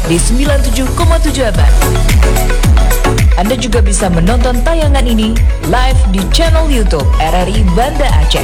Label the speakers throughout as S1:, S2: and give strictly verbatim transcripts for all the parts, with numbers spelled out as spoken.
S1: di sembilan puluh tujuh koma tujuh F M. Anda juga bisa menonton tayangan ini live di channel YouTube R R I Banda Aceh.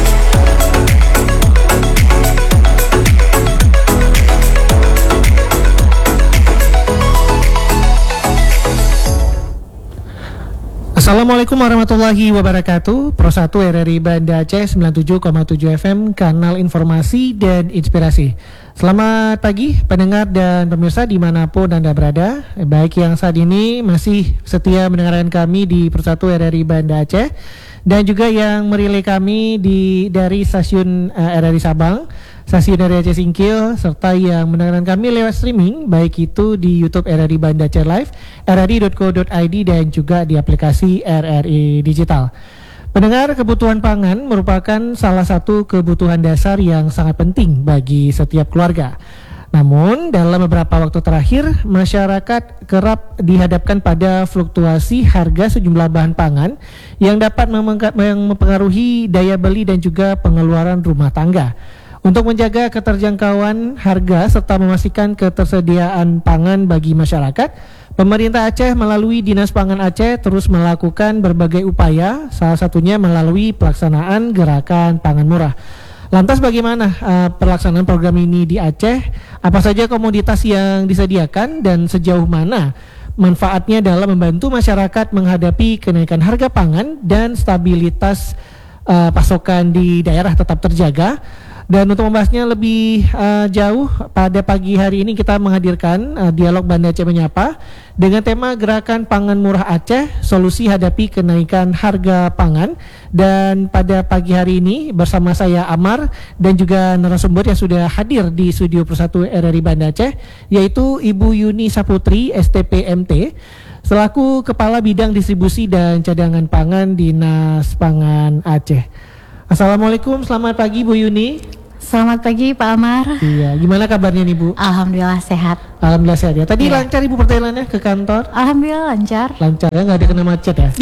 S2: Assalamualaikum warahmatullahi wabarakatuh. Pro satu R R I Banda Aceh sembilan puluh tujuh koma tujuh F M, kanal informasi dan inspirasi. Selamat pagi pendengar dan pemirsa dimanapun Anda berada, baik yang saat ini masih setia mendengarkan kami di Pro satu R R I Banda Aceh, dan juga yang merilai kami di dari stasiun uh, R R I Sabang, stasiun R R I Aceh Singkil, serta yang mendengarkan kami lewat streaming, baik itu di YouTube R R I Banda Aceh Live, r r i dot co dot i d, dan juga di aplikasi R R I Digital. Pendengar, kebutuhan pangan merupakan salah satu kebutuhan dasar yang sangat penting bagi setiap keluarga. Namun, dalam beberapa waktu terakhir, masyarakat kerap dihadapkan pada fluktuasi harga sejumlah bahan pangan yang dapat mempengaruhi daya beli dan juga pengeluaran rumah tangga. Untuk menjaga keterjangkauan harga serta memastikan ketersediaan pangan bagi masyarakat, pemerintah Aceh melalui Dinas Pangan Aceh terus melakukan berbagai upaya, salah satunya melalui pelaksanaan gerakan pangan murah. Lantas bagaimana uh, pelaksanaan program ini di Aceh? Apa saja komoditas yang disediakan dan sejauh mana manfaatnya dalam membantu masyarakat menghadapi kenaikan harga pangan dan stabilitas uh, pasokan di daerah tetap terjaga? Dan untuk membahasnya lebih uh, jauh, pada pagi hari ini kita menghadirkan uh, dialog Banda Aceh Menyapa dengan tema Gerakan Pangan Murah Aceh, Solusi Hadapi Kenaikan Harga Pangan. Dan pada pagi hari ini bersama saya Amar dan juga narasumber yang sudah hadir di studio Pro satu R R I Banda Aceh, yaitu Ibu Yuni Saputri, S T P M T, selaku Kepala Bidang Distribusi dan Cadangan Pangan Dinas Pangan Aceh. Assalamualaikum, selamat pagi Bu Yuni.
S3: Selamat pagi Pak Amar.
S2: Iya, gimana kabarnya nih Bu?
S3: Alhamdulillah sehat.
S2: Alhamdulillah sehat ya. Tadi
S3: ya.
S2: Lancar Ibu perjalanannya ke kantor?
S3: Alhamdulillah lancar.
S2: Lancar ya, nggak ada kena macet ya?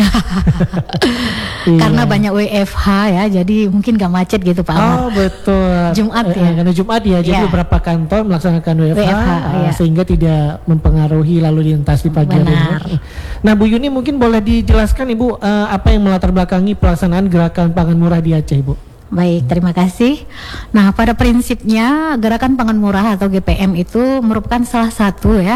S3: Karena banyak W F H ya, jadi mungkin nggak macet gitu Pak Amar.
S2: Oh betul.
S3: Jumat
S2: eh,
S3: ya.
S2: Karena Jumat ya, jadi
S3: ya.
S2: beberapa kantor melaksanakan W F H,
S3: W F H
S2: uh,
S3: ya.
S2: sehingga tidak mempengaruhi lalu lintas di pagi hari ini. Nah Bu Yuni, mungkin boleh dijelaskan Ibu uh, apa yang melatar belakangi pelaksanaan gerakan pangan murah di Aceh Ibu?
S3: Baik, terima kasih. Nah, pada prinsipnya Gerakan Pangan Murah atau G P M itu merupakan salah satu ya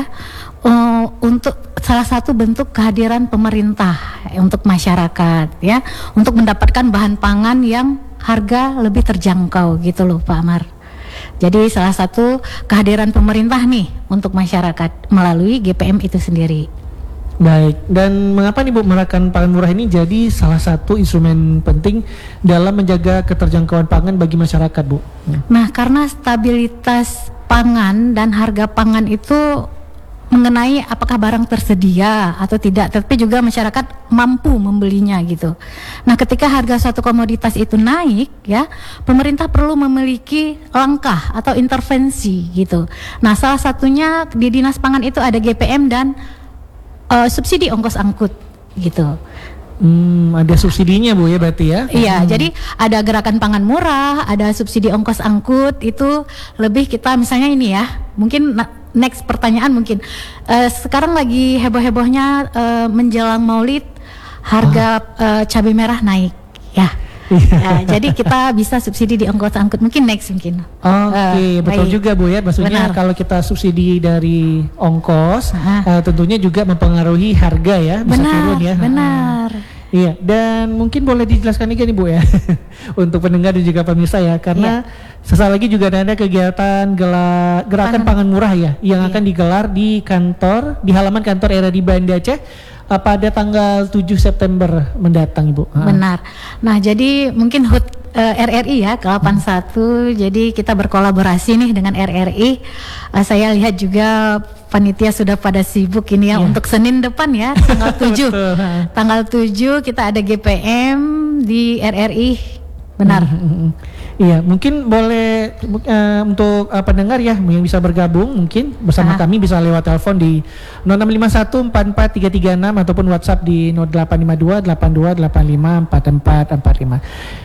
S3: uh, untuk salah satu bentuk kehadiran pemerintah untuk masyarakat ya, untuk mendapatkan bahan pangan yang harga lebih terjangkau gitu loh Pak Amar. Jadi salah satu kehadiran pemerintah nih untuk masyarakat melalui G P M itu sendiri.
S2: Baik, dan mengapa nih Bu Gerakan Pangan Murah ini jadi salah satu instrumen penting dalam menjaga keterjangkauan pangan bagi masyarakat Bu?
S3: Nah, karena stabilitas pangan dan harga pangan itu mengenai apakah barang tersedia atau tidak, tapi juga masyarakat mampu membelinya gitu. Nah, ketika harga suatu komoditas itu naik ya, pemerintah perlu memiliki langkah atau intervensi gitu. Nah, salah satunya di Dinas Pangan itu ada G P M dan Uh, subsidi ongkos angkut gitu.
S2: Hmm, ada subsidinya Bu ya berarti ya?
S3: Iya,
S2: hmm.
S3: jadi ada gerakan pangan murah, ada subsidi ongkos angkut, itu lebih kita misalnya ini ya, mungkin next pertanyaan mungkin uh, sekarang lagi heboh-hebohnya uh, menjelang Maulid harga oh. uh, cabai merah naik ya. Nah, jadi kita bisa subsidi di ongkos angkut mungkin next mungkin.
S2: Oke, okay, uh, betul baik. Juga Bu ya. Maksudnya benar. Kalau kita subsidi dari ongkos, uh, tentunya juga mempengaruhi harga ya, bisa
S3: benar,
S2: turun ya.
S3: Benar.
S2: Uh, iya, dan mungkin boleh dijelaskan juga nih Bu ya, untuk pendengar dan juga pemirsa ya, karena iya. sesaat lagi juga ada kegiatan gelar, gerakan pangan, pangan murah ya, yang iya. akan digelar di kantor, di halaman kantor R R I Banda Aceh pada tanggal tujuh September mendatang Ibu.
S3: Benar. Nah, jadi mungkin H U T uh, R R I ya ke delapan puluh satu. Hmm. Jadi kita berkolaborasi nih dengan R R I. Uh, saya lihat juga panitia sudah pada sibuk ini ya, ya. Untuk Senin depan ya, tanggal tujuh. Tanggal tujuh kita ada G P M di R R I. Benar.
S2: Hmm. Iya, mungkin boleh uh, untuk uh, pendengar ya yang bisa bergabung mungkin bersama ah. kami bisa lewat telepon di nol enam lima satu empat empat tiga tiga enam ataupun WhatsApp di nol delapan lima dua delapan dua delapan lima empat empat empat lima.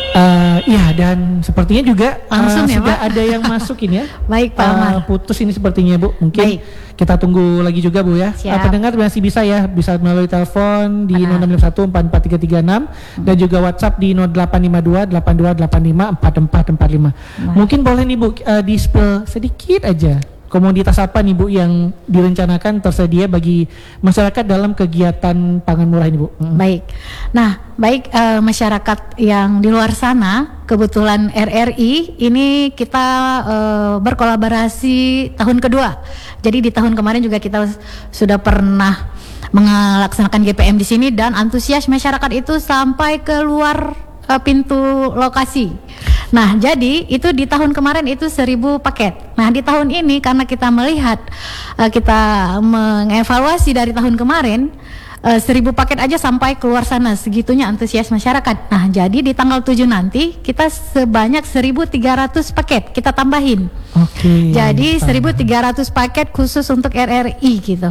S2: Uh, ya dan sepertinya juga
S3: Langsung
S2: uh,
S3: ya,
S2: sudah
S3: Pak?
S2: ada yang masukin ya.
S3: Baik, Pak
S2: Uh,
S3: Amar.
S2: putus ini sepertinya Bu. Mungkin
S3: Baik.
S2: kita tunggu lagi juga Bu ya.
S3: Siap.
S2: Uh, pendengar masih bisa ya, bisa melalui telepon di
S3: Benar.
S2: nol enam lima satu empat empat tiga tiga enam hmm. dan juga WhatsApp di nol delapan lima dua delapan dua delapan lima empat empat empat lima. Mungkin boleh nih Bu uh, di-spill sedikit aja. Komoditas apa nih Bu yang direncanakan tersedia bagi masyarakat dalam kegiatan pangan murah ini Bu? Mm.
S3: Baik. Nah, baik uh, masyarakat yang di luar sana, kebetulan R R I ini kita uh, berkolaborasi tahun kedua. Jadi di tahun kemarin juga kita sudah pernah melaksanakan G P M di sini dan antusias masyarakat itu sampai ke luar uh, pintu lokasi. Nah, jadi itu di tahun kemarin itu seribu paket. Nah, di tahun ini karena kita melihat uh, kita mengevaluasi dari tahun kemarin uh, seribu paket aja sampai keluar sana, segitunya antusias masyarakat. Nah, jadi di tanggal tujuh nanti kita sebanyak seribu tiga ratus paket kita tambahin.
S2: Oke.
S3: Jadi
S2: paham.
S3: seribu tiga ratus paket khusus untuk R R I gitu.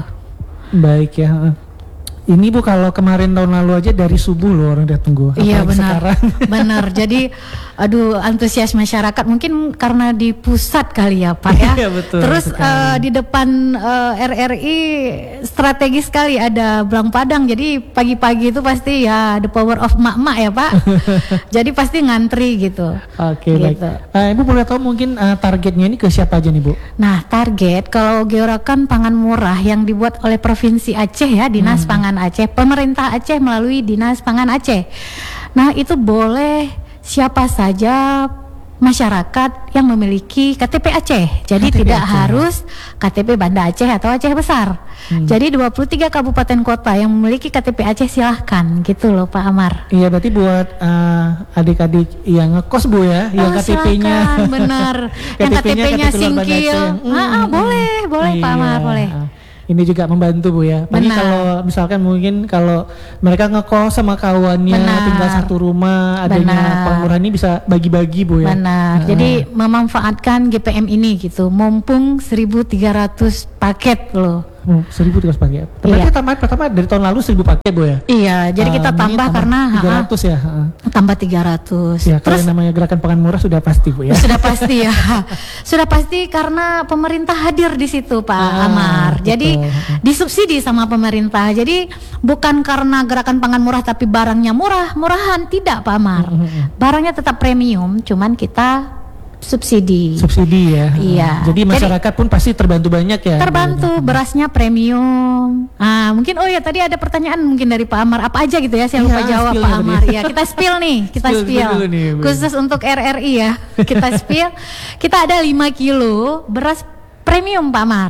S2: Baik ya. Ini Bu kalau kemarin tahun lalu aja dari subuh loh orang udah tunggu.
S3: Iya
S2: Apalagi
S3: benar,
S2: sekarang.
S3: benar. Jadi, aduh antusias masyarakat mungkin karena di pusat kali ya Pak ya.
S2: Iya, betul
S3: Terus
S2: sekali.
S3: uh, di depan uh, R R I strategis sekali ada belang padang. Jadi pagi-pagi itu pasti ya the power of mak-mak ya Pak. Jadi pasti ngantri gitu.
S2: Oke
S3: Gitu.
S2: baik. Uh, Ibu boleh tahu mungkin uh, targetnya ini ke siapa aja nih Bu?
S3: Nah, target kalau Gerakan Pangan Murah yang dibuat oleh Provinsi Aceh ya, Dinas
S2: Hmm.
S3: Pangan Aceh, pemerintah Aceh melalui Dinas Pangan Aceh. Nah, itu boleh siapa saja masyarakat yang memiliki K T P Aceh. Jadi
S2: K T P
S3: tidak
S2: Aceh.
S3: harus K T P Banda Aceh atau Aceh Besar.
S2: Hmm.
S3: Jadi dua puluh tiga kabupaten kota yang memiliki K T P Aceh silahkan gitu loh Pak Amar.
S2: Iya berarti buat uh, adik-adik yang ngekos Bu ya, yang
S3: Oh,
S2: K T P-nya
S3: silakan, benar. Yang K T P-nya
S2: K T P luar Banda
S3: singkil.
S2: Aceh.
S3: Ah, ah, boleh, boleh Pak
S2: Iya.
S3: Amar, boleh.
S2: Ini juga membantu Bu ya. Apalagi
S3: Benar.
S2: kalau misalkan mungkin kalau mereka ngekos sama kawannya
S3: Benar.
S2: tinggal satu rumah, adanya
S3: Benar.
S2: pangan murah ini bisa bagi-bagi Bu ya.
S3: Benar.
S2: Nah,
S3: Jadi memanfaatkan G P M ini gitu, mumpung seribu tiga ratus paket loh.
S2: oh, seribu tiga ratus paket. Berarti
S3: Iya.
S2: tambah pertama dari tahun lalu seribu paket Bu ya.
S3: Iya, jadi kita
S2: Ah, ini
S3: tambah karena
S2: tiga
S3: ha-ha,
S2: ratus ya. ha.
S3: tambah tiga ratus.
S2: Ya, kalau
S3: Terus
S2: yang namanya gerakan pangan murah sudah pasti Bu ya.
S3: sudah pasti ya. Sudah pasti karena pemerintah hadir di situ Pak
S2: Ah,
S3: Amar. Jadi
S2: betul.
S3: disubsidi sama pemerintah. Jadi bukan karena gerakan pangan murah tapi barangnya murah, murahan tidak Pak Amar. Barangnya tetap premium, cuman kita subsidi.
S2: Subsidi ya.
S3: Iya.
S2: Jadi
S3: Jadi-
S2: masyarakat pun pasti terbantu banyak ya.
S3: Terbantu, berasnya premium. Ah, mungkin oh ya tadi ada pertanyaan mungkin dari Pak Amar apa aja gitu ya, saya lupa
S2: Iya,
S3: jawab
S2: spill
S3: Pak
S2: ya,
S3: Amar.
S2: tadi.
S3: Ya, kita spill nih, kita
S2: Spill,
S3: spill.
S2: spill dulu nih, Bu.
S3: Khusus untuk R R I ya. Kita spill. Kita ada lima kilo beras premium Pak Amar.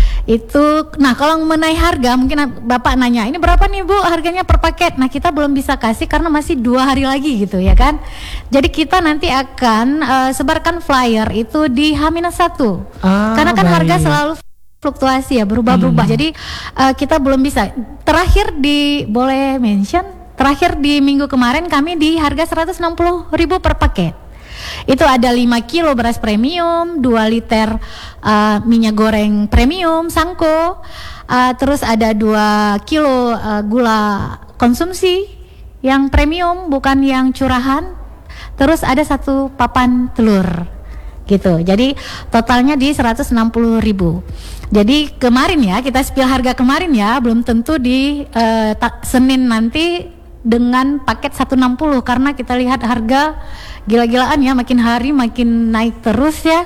S3: Itu nah kalau mengenai harga mungkin Bapak nanya, ini berapa nih Bu harganya per paket? Nah, kita belum bisa kasih karena masih dua hari lagi gitu ya kan. Jadi kita nanti akan eh, sebarkan flyer itu di H minus satu.
S2: Ah,
S3: Karena kan harga
S2: baik.
S3: selalu fluktuasi ya, berubah-berubah.
S2: Hmm.
S3: Jadi uh, kita belum bisa. Terakhir di boleh mention, terakhir di minggu kemarin kami di harga seratus enam puluh ribu per paket. Itu ada lima kilo beras premium, dua liter uh, minyak goreng premium Sanko, uh, terus ada dua kilo uh, gula konsumsi yang premium bukan yang curahan. Terus ada satu papan telur gitu. Jadi totalnya di seratus enam puluh ribu. Jadi kemarin ya kita spill harga kemarin ya, belum tentu di eh, ta- Senin nanti dengan paket seratus enam puluh karena kita lihat harga gila-gilaan ya, makin hari makin naik terus ya.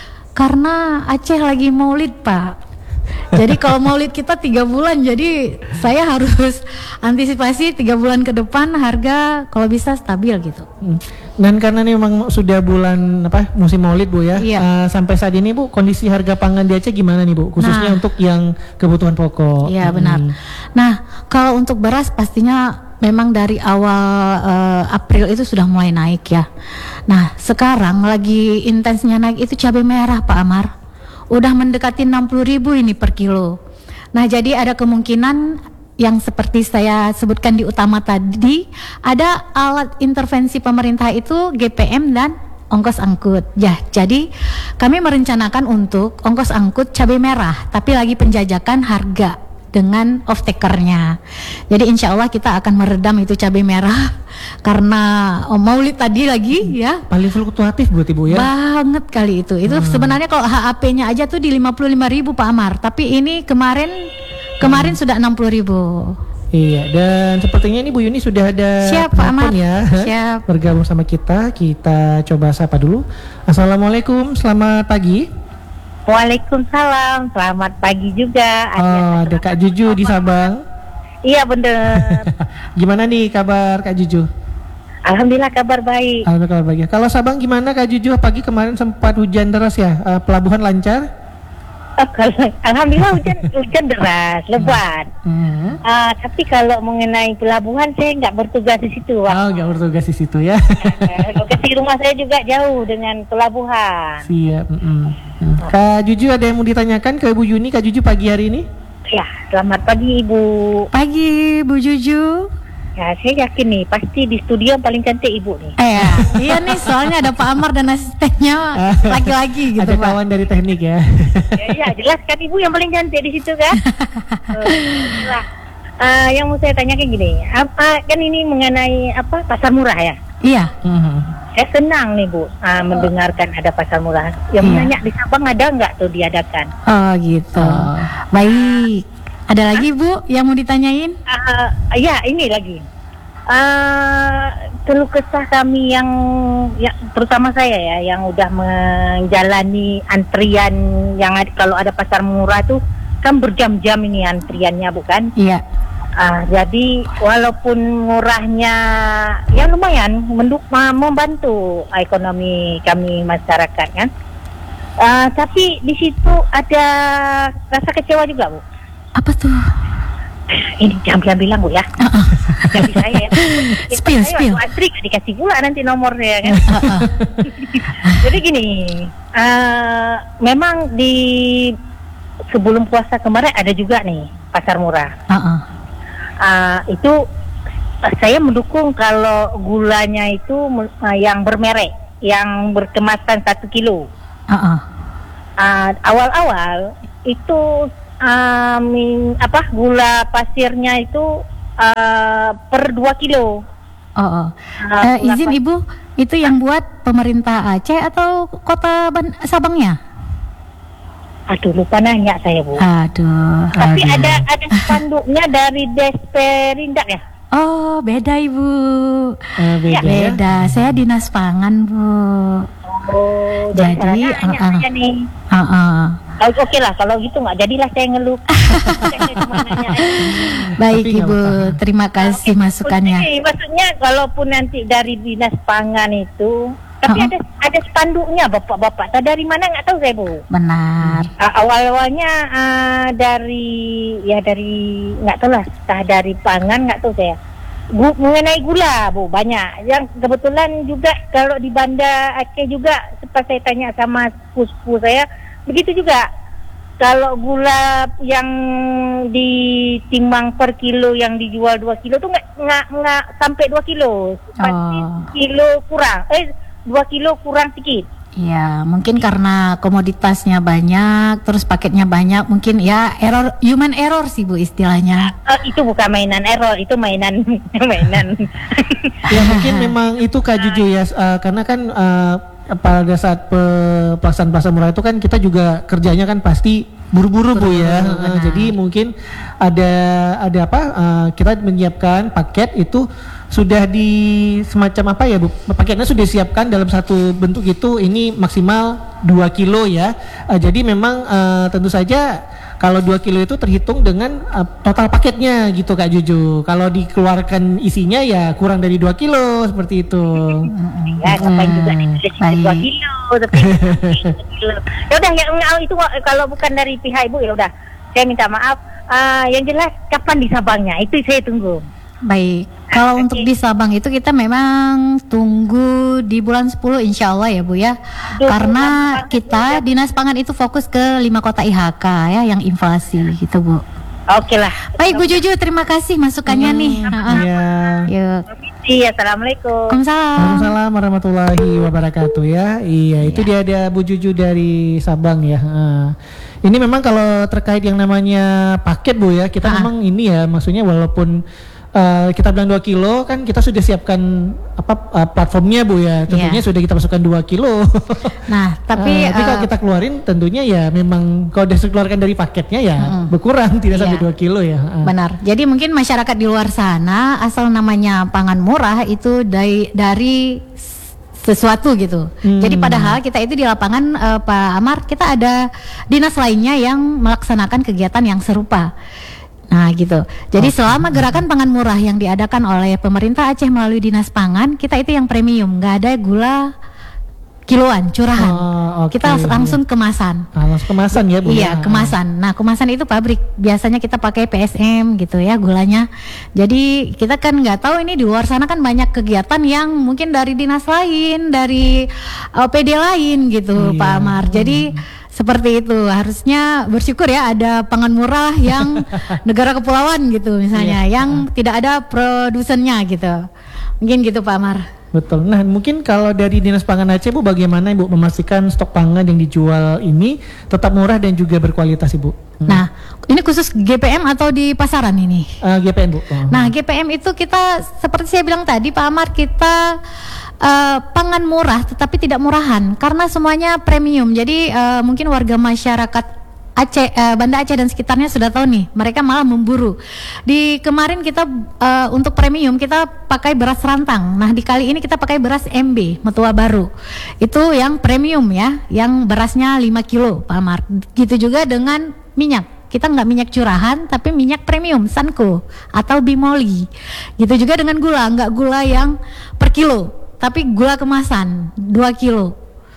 S3: Karena Aceh lagi Maulid Pak. Jadi kalau Maulid kita tiga bulan, jadi saya harus antisipasi tiga bulan ke depan harga kalau bisa stabil gitu.
S2: Hmm. Dan karena ini memang sudah bulan apa musim Maulid Bu ya.
S3: Iya.
S2: Uh, sampai saat ini Bu kondisi harga pangan di Aceh gimana nih Bu? Khususnya
S3: Nah.
S2: untuk yang kebutuhan pokok.
S3: Iya benar.
S2: Hmm.
S3: Nah kalau untuk beras pastinya memang dari awal eh, April itu sudah mulai naik ya. Nah sekarang lagi intensnya naik itu cabai merah Pak Amar. Udah mendekati enam puluh ribu ini per kilo. Nah jadi ada kemungkinan yang seperti saya sebutkan di utama tadi, ada alat intervensi pemerintah itu G P M dan ongkos angkut. Ya, jadi kami merencanakan untuk ongkos angkut cabai merah, tapi lagi penjajakan harga dengan off takernya. Jadi insya Allah kita akan meredam itu cabai merah karena oh, Maulid tadi lagi ya.
S2: Paling fluktuatif berarti Bu ya.
S3: Banget kali itu. Itu
S2: Hmm.
S3: sebenarnya kalau H A P-nya aja tuh di lima puluh lima ribu Pak Amar, tapi ini kemarin kemarin sudah enam puluh ribu.
S2: Iya, dan sepertinya ini Bu Yuni sudah ada
S3: Siap, Pak
S2: penelpon
S3: Amar.
S2: ya.
S3: Siap.
S2: Bergabung sama kita. Kita coba sapa dulu. Assalamualaikum, selamat pagi.
S4: Waalaikumsalam, selamat pagi juga.
S2: Oh, ada Kak Juju di Sabang.
S4: Iya bener.
S2: Gimana nih kabar Kak Juju?
S4: Alhamdulillah kabar baik.
S2: Alhamdulillah kabar baik. Kalau Sabang gimana Kak Juju? Pagi kemarin sempat hujan deras ya. Eh, pelabuhan lancar?
S4: Oh, kalau- Alhamdulillah hujan hujan deras, lebat.
S2: Hmm.
S4: Ah, tapi kalau mengenai pelabuhan saya nggak bertugas di situ.
S2: Oh, nggak bertugas di situ ya.
S4: Eh, Lokasi rumah saya juga jauh dengan pelabuhan.
S2: Siap. mm-mm. Hmm. Kak Juju ada yang mau ditanyakan ke Bu Yuni? Kak Juju pagi hari ini?
S4: Ya, selamat pagi Ibu.
S3: Pagi Bu Juju.
S4: Ya, saya yakin nih pasti di studio yang paling cantik Ibu nih.
S3: Eh, ya. Iya nih soalnya ada Pak Amar dan asistennya laki-laki gitu
S2: Ada
S3: Pak.
S2: kawan dari teknik ya.
S4: Ya, ya, jelas kan Ibu yang paling cantik di situ kan. Eh, lah. Ah, yang mau saya tanyakan gini, apa kan ini mengenai apa pasar murah ya?
S3: Iya.
S2: Mhm.
S4: Saya senang nih Bu ah, mendengarkan ada pasar murah. Yang
S3: Iya.
S4: menanya di Sabang ada nggak tuh diadakan?
S3: Oh gitu.
S2: Oh.
S3: Baik. Ada lagi Bu yang mau ditanyain?
S4: Ah, ya ini lagi. Ah, keluh kesah kami yang, ya, terutama saya ya, yang udah menjalani antrian yang ada, kalau ada pasar murah tuh kan berjam-jam ini antriannya bukan?
S3: Iya.
S4: Ah, jadi walaupun murahnya ya lumayan menduk ma- membantu ekonomi kami masyarakat kan. Ah, tapi di situ ada rasa kecewa juga Bu.
S3: Apa tuh?
S4: Ini jangan bilang bilang Bu ya. Jadi saya ya.
S3: Spill,
S4: Saya
S3: spill.
S4: waktu antri nggak dikasih pula nanti nomornya kan. Jadi gini, ah, memang di sebelum puasa kemarin ada juga nih pasar murah.
S3: Heeh.
S4: Ah, itu eh, saya mendukung kalau gulanya itu uh, yang bermerek, yang berkemasan satu kilo.
S3: Heeh.
S4: Ah, awal-awal itu ah, min- apa gula pasirnya itu ah, per dua kilo.
S3: Oh, oh.
S4: Ah,
S3: Eh,
S4: gula
S3: izin
S4: pas-
S3: Ibu, itu yang buat pemerintah Aceh atau kota Ban- Sabangnya?
S4: Aduh lupa nanya saya Bu.
S3: Aduh.
S4: Tapi
S3: aduh.
S4: ada ada spanduknya dari Desperindak ya.
S3: Oh, beda Ibu.
S2: Eh, beda ya.
S3: Beda. Saya dinas pangan, Bu.
S4: Oh,
S3: Jadi,
S4: jadi nanya
S3: ah, ah.
S4: saya nih.
S3: Heeh.
S4: Oh, oke lah kalau gitu nggak jadilah saya ngeluh. Saya cuma nanya aja.
S3: Baik
S2: Tapi nggak
S3: Ibu,
S2: apa-apa.
S3: terima kasih masukannya.
S4: Maksudnya, maksudnya kalaupun nanti dari dinas pangan itu, tapi
S3: Uh-uh.
S4: ada ada spanduknya bapak-bapak. Tahu dari mana nggak tahu saya Bu.
S3: Benar.
S4: Uh, awal-awalnya uh, dari ya dari nggak tahu lah, entah dari pangan nggak tahu saya. Bu, mengenai gula Bu banyak. Yang kebetulan juga kalau di Banda Aceh juga sempat saya tanya sama sepupu saya begitu juga. Kalau gula yang ditimbang per kilo yang dijual dua kilo tuh nggak nggak nggak sampai dua kilo, pasti
S3: Oh.
S4: kilo kurang, eh dua kilo kurang sedikit.
S3: Ya, mungkin karena komoditasnya banyak, terus paketnya banyak, mungkin ya error, human error sih Bu istilahnya.
S4: Eh, itu bukan mainan error, itu mainan mainan.
S2: Ya mungkin memang itu Kak Juju ya, eh, karena kan eh, pada saat pe- pelaksanaan pasar murah itu kan kita juga kerjanya kan pasti buru-buru Bu ya. Eh,
S3: benar.
S2: jadi mungkin ada ada apa? eh, kita menyiapkan paket itu sudah di semacam apa ya Bu? Paketnya sudah disiapkan dalam satu bentuk itu, ini maksimal dua kilo ya. Eh, jadi memang eh, tentu saja kalau dua kilo itu terhitung dengan uh, total paketnya gitu Kak Juju. Kalau dikeluarkan isinya ya kurang dari dua kilo seperti itu.
S4: Ya, ngapain juga
S3: Hmm,
S4: ditulis
S3: baik.
S4: dua kilo, tapi satu kilo. Ya udah, yang yang itu kalau bukan dari pihak Ibu ya udah, saya minta maaf. Ah, yang jelas kapan di Sabangnya itu saya tunggu.
S3: Baik, kalau untuk di Sabang itu kita memang tunggu di bulan sepuluh insya Allah ya Bu ya. Karena kita Dinas Pangan itu fokus ke lima kota I H K ya yang inflasi gitu Bu.
S4: Oke lah.
S3: Baik Bu Juju, terima kasih masukannya nih. Heeh.
S2: Iya.
S3: Yuk.
S4: Iya, assalamualaikum.
S3: Waalaikumsalam.
S2: Waalaikumsalam warahmatullahi wabarakatuh ya. Iya, itu dia ada Bu Juju dari Sabang ya. Nah, ini memang kalau terkait yang namanya paket Bu ya, kita
S3: Ah.
S2: memang ini ya, maksudnya walaupun uh, kita bilang dua kilo kan kita sudah siapkan apa uh, platformnya Bu ya. Tentunya
S3: Iya.
S2: sudah kita masukkan dua kilo.
S3: Nah, tapi
S2: Uh, tapi kalau
S3: uh,
S2: kita keluarin tentunya ya memang kalau udah dikeluarkan dari paketnya ya
S3: Mm-mm.
S2: berkurang tidak sampai
S3: Iya.
S2: dua kilo ya. Uh.
S3: benar. Jadi mungkin masyarakat di luar sana asal namanya pangan murah itu dari dari sesuatu gitu.
S2: Hmm.
S3: Jadi padahal kita itu di lapangan eh, Pak Amar kita ada dinas lainnya yang melaksanakan kegiatan yang serupa. Nah gitu. Jadi
S2: Oke.
S3: selama gerakan pangan murah yang diadakan oleh pemerintah Aceh melalui dinas pangan, kita itu yang premium, nggak ada gula kiloan, curahan.
S2: Oh, oke.
S3: Kita langsung kemasan.
S2: Ah, langsung kemasan ya Bu.
S3: Iya,
S2: ya?
S3: kemasan. Nah, kemasan itu pabrik. Biasanya kita pakai P S M gitu ya gulanya. Jadi kita kan nggak tahu ini di luar sana kan banyak kegiatan yang mungkin dari dinas lain, dari uh, P D lain gitu,
S2: Iya.
S3: Pak Amar. Jadi seperti itu. Harusnya bersyukur ya ada pangan murah yang negara kepulauan gitu misalnya,
S2: Iya.
S3: yang tidak ada produsennya gitu. Mungkin gitu Pak Amar.
S2: Betul. Nah, mungkin kalau dari Dinas Pangan Aceh Bu, bagaimana Ibu memastikan stok pangan yang dijual ini tetap murah dan juga berkualitas Ibu? Hmm.
S3: Nah, ini khusus G P M atau di pasaran ini?
S2: Uh, G P M Bu. Oh.
S3: Nah, G P M itu kita seperti saya bilang tadi Pak Amar, kita uh, pangan murah tetapi tidak murahan karena semuanya premium. Jadi uh, mungkin warga masyarakat Aceh, uh, Banda Aceh dan sekitarnya sudah tahu nih, mereka malah memburu. Di kemarin kita uh, untuk premium kita pakai beras rantang. Nah, di kali ini kita pakai beras M B, Metua Baru. Itu yang premium ya, yang berasnya lima kilo Pak Amar. Gitu juga dengan minyak. Kita nggak minyak curahan tapi minyak premium Sanko atau Bimoli. Gitu juga dengan gula, nggak gula yang per kilo tapi gula kemasan dua kilo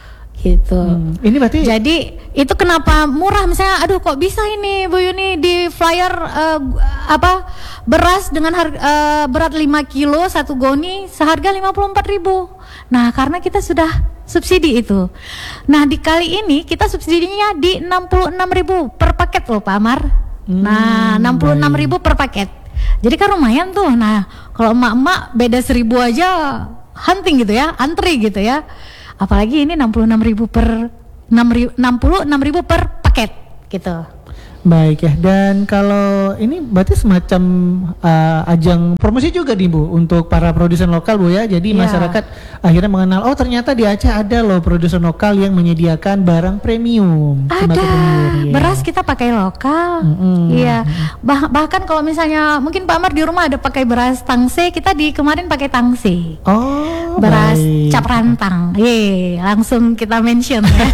S3: gitu.
S2: Hmm, ini berarti
S3: Jadi itu kenapa murah, misalnya aduh kok bisa ini Bu Yuni di flyer uh, apa beras dengan harga uh, berat lima kilo satu goni seharga lima puluh empat ribu. Nah, karena kita sudah subsidi itu. Nah, di kali ini kita subsidinya di enam puluh enam ribu per paket loh Pak Amar.
S2: Hmm,
S3: Nah, enam puluh enam ribu per paket. Jadi kan lumayan tuh. Nah, kalau emak-emak beda seribu aja hunting gitu ya, antri gitu ya. Apalagi ini enam puluh enam ribu per enam puluh enam ribu per paket gitu.
S2: baik ya. Dan kalau ini berarti semacam uh, ajang promosi juga nih Bu untuk para produsen lokal Bu ya. Jadi
S3: Iya.
S2: masyarakat akhirnya mengenal oh ternyata di Aceh ada loh produsen lokal yang menyediakan barang premium.
S3: Ada
S2: Sembako premium, iya.
S3: beras kita pakai lokal.
S2: Mm-mm.
S3: Iya. Bah- bahkan kalau misalnya mungkin Pak Amar di rumah ada pakai beras tangse, kita di kemarin pakai tangse.
S2: Oh,
S3: Beras
S2: baik.
S3: cap rantang. Ye, langsung kita mention ya.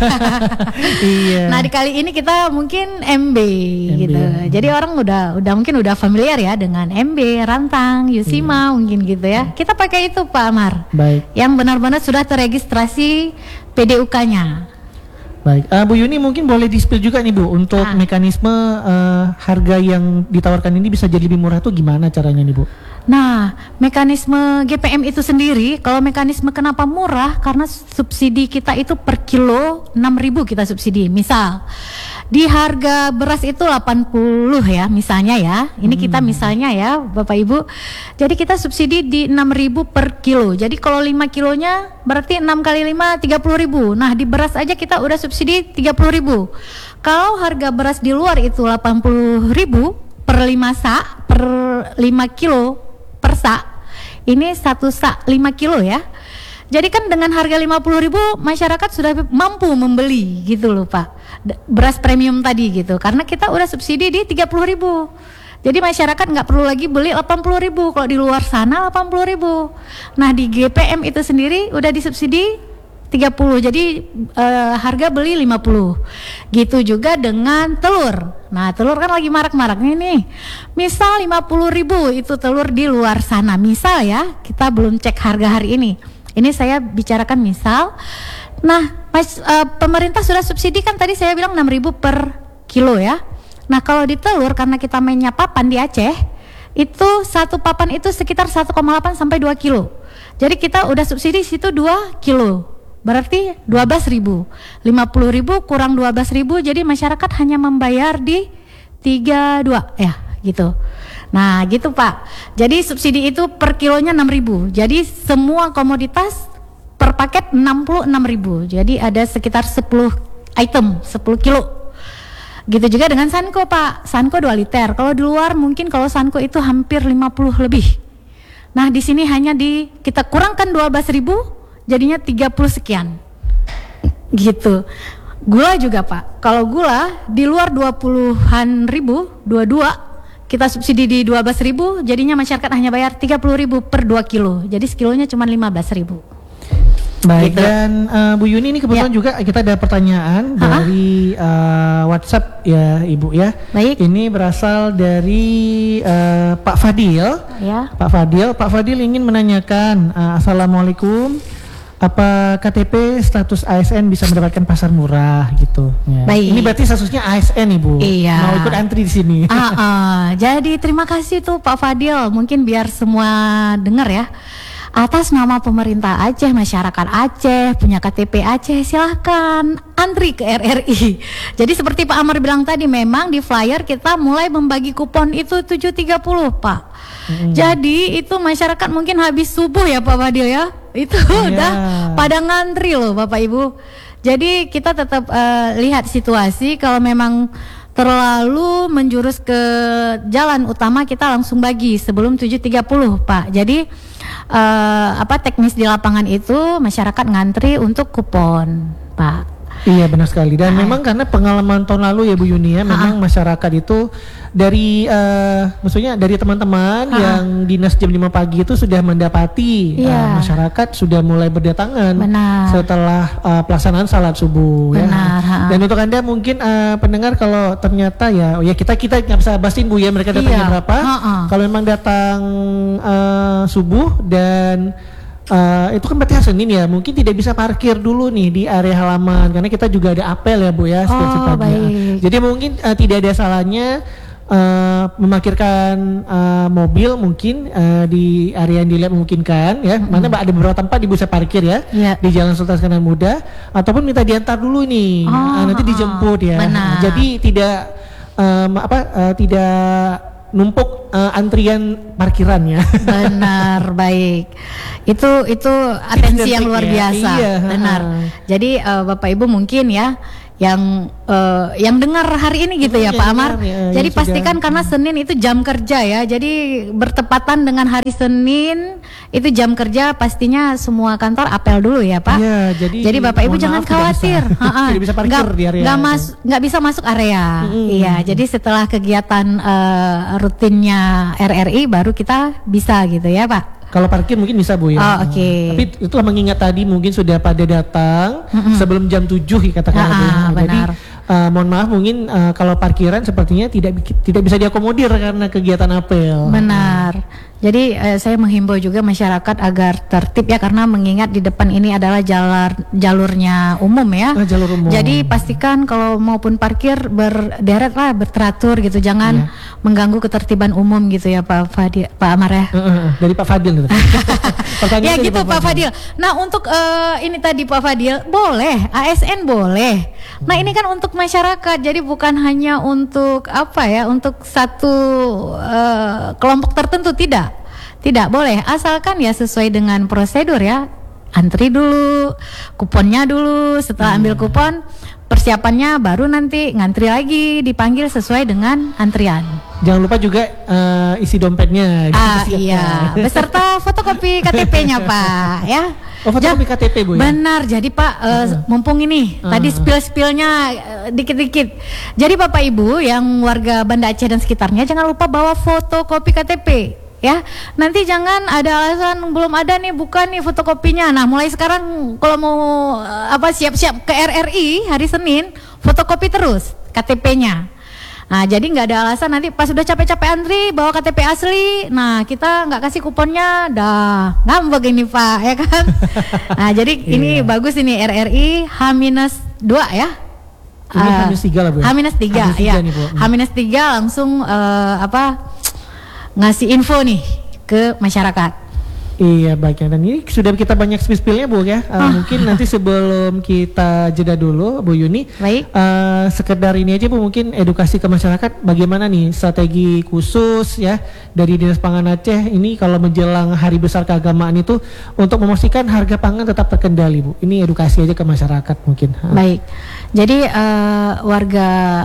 S2: Iya.
S3: Nah, di kali ini kita mungkin M B, gitu.
S2: ya.
S3: Jadi orang udah udah mungkin udah familiar ya dengan M B, rantang, Yusima mungkin gitu ya. Kita pakai itu Pak Amar.
S2: Baik.
S3: Yang benar-benar sudah terregistrasi P D U K-nya.
S2: Baik, uh, Bu Yuni mungkin boleh di-spill juga nih Bu untuk
S3: Ah.
S2: mekanisme uh, harga yang ditawarkan ini bisa jadi lebih murah tuh gimana caranya nih Bu?
S3: Nah, mekanisme G P M itu sendiri, kalau mekanisme kenapa murah? Karena subsidi kita itu per kilo enam ribu kita subsidi. Misal, di harga beras itu delapan puluh ya, misalnya ya. Ini kita misalnya ya, Bapak Ibu. Jadi kita subsidi di enam ribu per kilo. Jadi kalau lima kilonya berarti enam kali lima, tiga puluh ribu. Nah, di beras aja kita udah subsidi tiga puluh ribu. Kalau harga beras di luar itu delapan puluh ribu per lima sak, per lima kilo per sak, ini satu sak lima kilo ya. Jadi kan dengan harga lima puluh ribu masyarakat sudah mampu membeli gitu loh Pak, D- beras premium tadi gitu, karena kita udah subsidi di tiga puluh ribu. Jadi masyarakat nggak perlu lagi beli delapan puluh ribu, kalau di luar sana delapan puluh ribu. Nah, di G P M itu sendiri udah disubsidi tiga puluh, jadi eh, harga beli lima puluh. Gitu juga dengan telur. Nah, telur kan lagi marak-maraknya nih. Misal lima puluh ribu itu telur di luar sana. Misal ya, kita belum cek harga hari ini. Ini saya bicarakan misal. Nah, mas, eh, pemerintah sudah subsidi kan tadi saya bilang enam ribu per kilo ya. Nah, kalau di telur karena kita mainnya papan di Aceh, itu satu papan itu sekitar satu koma delapan sampai dua kilo. Jadi kita udah subsidi situ dua kilo. Berarti dua belas ribu, lima puluh ribu kurang dua belas ribu, jadi masyarakat hanya membayar di tiga puluh dua ya gitu. Nah gitu Pak, jadi subsidi itu per kilonya enam ribu, jadi semua komoditas per paket enam puluh enam ribu, jadi ada sekitar sepuluh item, sepuluh kilo Gitu juga dengan Sanko Pak, Sanko dua liter. Kalau di luar mungkin kalau Sanko itu hampir lima puluh lebih. Nah di sini hanya di kita kurangkan dua belas ribu, jadinya tiga puluh sekian. Gitu. Gula juga Pak, kalau gula di luar dua puluhan ribu, dua puluh dua, kita subsidi di dua belas ribu, jadinya masyarakat hanya bayar tiga puluh ribu per dua kilo. Jadi sekilonya cuma lima belas ribu.
S2: Baik,
S3: Gitu.
S2: dan uh, Bu Yuni ini kebetulan
S3: Ya.
S2: juga kita ada pertanyaan
S3: Ha-ha.
S2: dari uh, WhatsApp ya Ibu ya.
S3: Baik.
S2: Ini berasal dari uh, Pak Fadil.
S3: Ya.
S2: Pak Fadil, Pak Fadil ingin menanyakan, uh, Assalamualaikum, apa K T P status A S N bisa mendapatkan pasar murah gitu? Ya.
S3: Baik.
S2: Ini berarti statusnya A S N Ibu.
S3: Iya.
S2: Mau ikut antri di sini.
S3: Ah, ah. Jadi terima kasih tuh Pak Fadil, mungkin biar semua dengar ya. Atas nama pemerintah Aceh, masyarakat Aceh, punya K T P Aceh, silahkan antri ke R R I. Jadi seperti Pak Amar bilang tadi, memang di flyer kita mulai membagi kupon itu tujuh tiga puluh Pak.
S2: Hmm.
S3: Jadi itu masyarakat mungkin habis subuh ya Pak Fadil ya. Itu udah pada ngantri loh Bapak Ibu. Jadi kita tetap uh, lihat situasi, kalau memang terlalu menjurus ke jalan utama kita langsung bagi sebelum tujuh tiga puluh Pak. Jadi uh, apa teknis di lapangan itu masyarakat ngantri untuk kupon Pak.
S2: Iya benar sekali, dan
S3: Ah.
S2: memang karena pengalaman tahun lalu ya Bu Yuni ya, memang masyarakat itu dari uh, maksudnya dari teman-teman
S3: Ah.
S2: yang dinas jam lima pagi itu sudah mendapati
S3: Iya.
S2: uh, masyarakat sudah mulai berdatangan
S3: Benar.
S2: setelah uh, pelaksanaan salat subuh
S3: Benar,
S2: ya.
S3: ha.
S2: Dan untuk Anda mungkin uh, pendengar, kalau ternyata ya, oh ya kita kita nggak bisa basin Bu ya mereka datangnya
S3: Iya.
S2: berapa.
S3: Ha-ha.
S2: Kalau memang datang uh, subuh dan Uh, itu kan berarti hari Senin ya, mungkin tidak bisa parkir dulu nih di area halaman karena kita juga ada apel ya Bu ya setiap
S3: Oh,
S2: pagi.
S3: baik.
S2: Jadi mungkin uh, tidak ada salahnya uh, memarkirkan uh, mobil mungkin uh, di area yang dilihat memungkinkan ya. Mana ada beberapa tempat di bisa parkir ya,
S3: Iya.
S2: di Jalan Sultan Iskandar Muda, ataupun minta diantar dulu nih.
S3: Oh,
S2: Uh, nanti dijemput ya.
S3: benar.
S2: Jadi tidak um, apa uh, tidak numpuk uh, antrian parkirannya.
S3: Benar, baik. Itu itu atensi yang luar
S2: ya.
S3: biasa.
S2: Iya,
S3: Benar.
S2: ha.
S3: Jadi uh, Bapak Ibu mungkin ya yang uh, yang dengar hari ini gitu ya
S2: Hmm,
S3: Pak
S2: yang
S3: Amar.
S2: dengar, ya,
S3: Jadi
S2: yang sudah-
S3: pastikan karena Senin itu jam kerja ya. Jadi bertepatan dengan hari Senin itu jam kerja, pastinya semua kantor apel dulu ya Pak.
S2: Iya, jadi
S3: Jadi Bapak Ibu
S2: mohon
S3: jangan
S2: maaf, tidak
S3: khawatir.
S2: bisa.
S3: Ha-ha.
S2: Tidak bisa parkir
S3: Nggak,
S2: di area
S3: nggak
S2: itu.
S3: mas, nggak bisa masuk area.
S2: Mm-mm.
S3: Iya. Jadi setelah kegiatan uh, rutinnya R R I baru kita bisa gitu ya Pak.
S2: Kalau parkir mungkin bisa Bu ya.
S3: Oh, oke.
S2: Tapi itulah mengingat tadi mungkin sudah pada datang
S3: Mm-mm.
S2: sebelum jam tujuh ya katakan
S3: Ah,
S2: Bu ya.
S3: ah,
S2: Jadi
S3: benar.
S2: uh, mohon maaf mungkin uh, kalau parkiran sepertinya tidak bi- tidak bisa diakomodir karena kegiatan apel.
S3: Benar. Jadi eh, saya menghimbau juga masyarakat agar tertib ya, karena mengingat di depan ini adalah jalur jalurnya umum ya.
S2: Ah, jalur umum.
S3: Jadi pastikan kalau maupun parkir berderet lah, berteratur gitu. Jangan
S2: Iya.
S3: mengganggu ketertiban umum gitu ya Pak Fadil, Pak Amar ya.
S2: Uh, uh, uh, dari Pak Fadil itu. Pertanyaan
S3: Ya
S2: dari
S3: gitu Pak Fadil. Nah untuk eh, ini tadi Pak Fadil, boleh A S N boleh. Nah ini kan untuk masyarakat, jadi bukan hanya untuk apa ya, untuk satu eh, kelompok tertentu, tidak, tidak boleh. Asalkan ya sesuai dengan prosedur ya, antri dulu, kuponnya dulu. Setelah ambil kupon, persiapannya baru nanti ngantri lagi, dipanggil sesuai dengan antrian.
S2: Jangan lupa juga uh, isi dompetnya.
S3: Ah
S2: disiapkan.
S3: iya, beserta fotokopi K T P-nya Pak ya.
S2: Oh, fotokopi K T P Bu ya.
S3: Benar, jadi Pak eh, mumpung ini
S2: Uh.
S3: tadi spill-spillnya eh, dikit-dikit. Jadi Bapak Ibu yang warga Banda Aceh dan sekitarnya jangan lupa bawa fotokopi K T P ya. Nanti jangan ada alasan belum ada nih, bukan nih fotokopinya. Nah mulai sekarang kalau mau eh, apa siap-siap ke R R I hari Senin, fotokopi terus K T P-nya. Nah jadi nggak ada alasan nanti pas sudah capek-capek antri bawa K T P asli, nah kita nggak kasih kuponnya, dah ngambek ini Pak ya kan. Nah jadi ini
S2: Iya.
S3: bagus ini R R I H minus dua ya.
S2: Ini
S3: Ah,
S2: H minus tiga lah, Bu, ya?
S3: H minus tiga
S2: H minus tiga
S3: ya.
S2: nih, Bu.
S3: H minus tiga langsung eh, apa ngasih info nih ke masyarakat.
S2: Iya baiknya, dan ini sudah kita banyak spill-spillnya Bu ya. Uh, Mungkin nanti sebelum kita jeda dulu Bu Yuni,
S3: Baik.
S2: uh, sekedar ini aja Bu, mungkin edukasi ke masyarakat bagaimana nih strategi khusus ya dari Dinas Pangan Aceh ini kalau menjelang hari besar keagamaan itu untuk memastikan harga pangan tetap terkendali Bu. Ini edukasi aja ke masyarakat mungkin. Uh.
S3: Baik, jadi eh, warga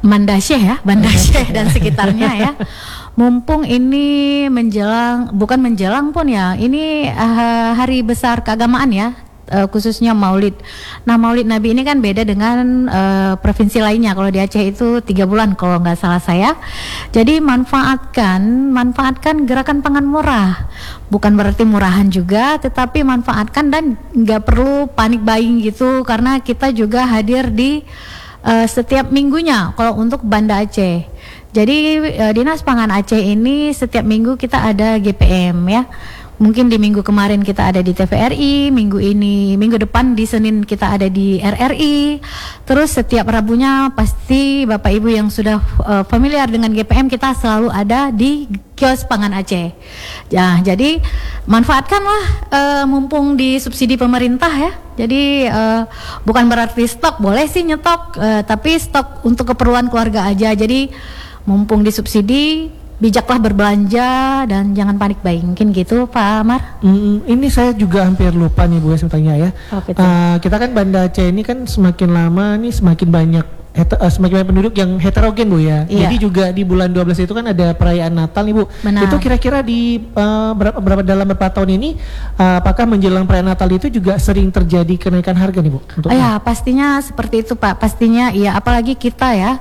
S3: Banda Aceh ya, Banda Aceh dan sekitarnya ya. Mumpung ini menjelang, bukan menjelang pun ya, ini uh, hari besar keagamaan ya. Uh, khususnya Maulid. Nah, Maulid Nabi ini kan beda dengan uh, provinsi lainnya. Kalau di Aceh itu tiga bulan kalau nggak salah saya. Jadi manfaatkan, manfaatkan gerakan pangan murah. Bukan berarti murahan juga, tetapi manfaatkan dan nggak perlu panik buying gitu, karena kita juga hadir di uh, setiap minggunya. Kalau untuk Banda Aceh. Jadi uh, Dinas Pangan Aceh ini setiap minggu kita ada G P M ya. Mungkin di minggu kemarin kita ada di T V R I, minggu ini, minggu depan di Senin kita ada di R R I. Terus setiap Rabunya pasti Bapak Ibu yang sudah uh, familiar dengan G P M kita selalu ada di kios Pangan Aceh. Ya, jadi manfaatkanlah uh, mumpung disubsidi pemerintah ya. Jadi uh, bukan berarti stok, boleh sih nyetok, uh, tapi stok untuk keperluan keluarga aja. Jadi mumpung disubsidi, bijaklah berbelanja dan jangan panik buying. Mungkin gitu Pak Amar.
S2: Mm, ini saya juga hampir lupa nih Bu, saya tanya ya.
S3: Oh,
S2: uh, kita kan Banda Aceh ini kan semakin lama nih semakin banyak heta, uh, semakin banyak penduduk yang heterogen Bu ya.
S3: Iya.
S2: Jadi juga di bulan dua belas itu kan ada perayaan Natal nih Bu.
S3: Benar.
S2: Itu kira-kira di uh, berapa, berapa dalam beberapa tahun ini uh, apakah menjelang perayaan Natal itu juga sering terjadi kenaikan harga nih Bu? Untuk
S3: oh ya, pastinya seperti itu Pak. Pastinya iya, apalagi kita ya.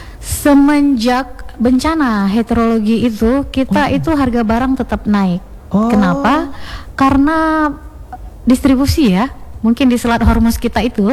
S3: Semenjak bencana heterologi itu, kita oh. itu harga barang tetap naik.
S2: Oh.
S3: Kenapa? Karena distribusi ya. Mungkin di Selat Hormuz kita itu.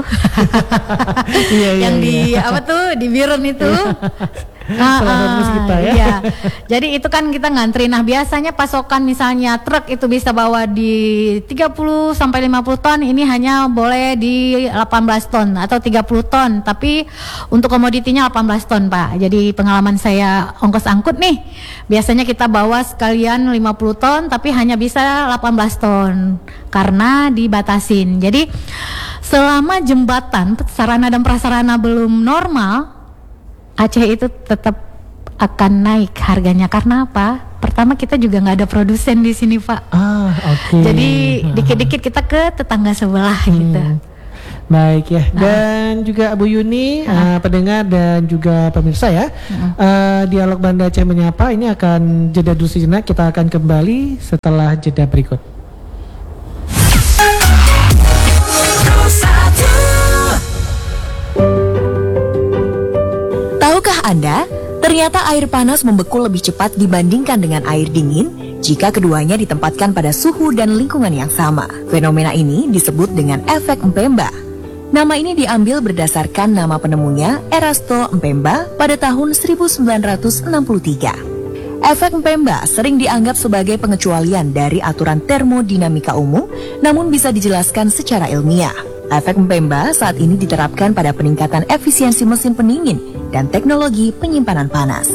S2: iya, iya,
S3: yang di
S2: iya.
S3: apa tuh? Di Biren itu.
S2: Ah, Selat Hormuz kita ya.
S3: Iya. Jadi itu kan kita ngantri. Nah, biasanya pasokan misalnya truk itu bisa bawa di tiga puluh sampai lima puluh ton, ini hanya boleh di delapan belas ton atau tiga puluh ton, tapi untuk komoditinya delapan belas ton, Pak. Jadi pengalaman saya ongkos angkut nih, biasanya kita bawa sekalian lima puluh ton tapi hanya bisa delapan belas ton karena dibatasin. Jadi selama jembatan, sarana dan prasarana belum normal, Aceh itu tetap akan naik harganya. Karena apa? Pertama, kita juga nggak ada produsen di sini, Pak.
S2: Ah, oke. Okay.
S3: Jadi dikit-dikit kita ke tetangga sebelah hmm. gitu.
S2: Baik ya. Dan juga Bu Yuni, uh, pendengar dan juga pemirsa ya. Uh. Uh, Dialog Banda Aceh Menyapa ini akan jeda dulu sejenak. Kita akan kembali setelah jeda berikut.
S1: Tahukah Anda, ternyata air panas membeku lebih cepat dibandingkan dengan air dingin jika keduanya ditempatkan pada suhu dan lingkungan yang sama. Fenomena ini disebut dengan efek Mpemba. Nama ini diambil berdasarkan nama penemunya, Erasto Mpemba, pada tahun seribu sembilan ratus enam puluh tiga. Efek Mpemba sering dianggap sebagai pengecualian dari aturan termodinamika umum, namun bisa dijelaskan secara ilmiah. Efek Mpemba saat ini diterapkan pada peningkatan efisiensi mesin pendingin dan teknologi penyimpanan panas.